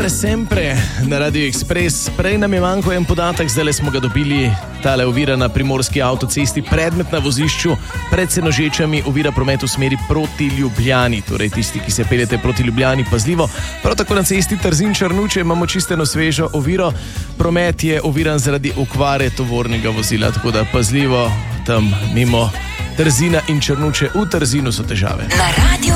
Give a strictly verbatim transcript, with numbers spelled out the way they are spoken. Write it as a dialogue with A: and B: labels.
A: Ascoltate sempre na Radio Express. Prej nam je manjko en podatek, zdaj smo ga dobili. Tale ovira na primorski avtocesti, predmet na vozišču pred Senožečami, ovira promet v smeri proti Ljubljani. Torej tisti, ki se peljete proti Ljubljani, pazljivo. Prav tako na cesti Trzin-Črnuče imamo čisteno svežo oviro. Promet je oviran zaradi okvare tovornega vozila, tako da pazljivo tam mimo Trzina in Črnuče. V Trzinu so težave.
B: Na Radio